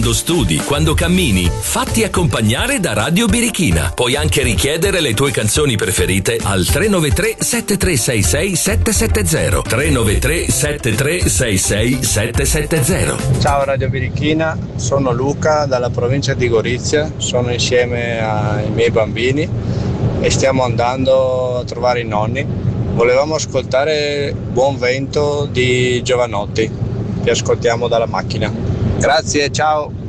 Quando studi, quando cammini, fatti accompagnare da Radio Birichina. Puoi anche richiedere le tue canzoni preferite al 393 7366 770. 393 7366 770. Ciao Radio Birichina, sono Luca dalla provincia di Gorizia, sono insieme ai miei bambini e stiamo andando a trovare i nonni. Volevamo ascoltare Buon Vento di Giovanotti, che ascoltiamo dalla macchina. Grazie, ciao!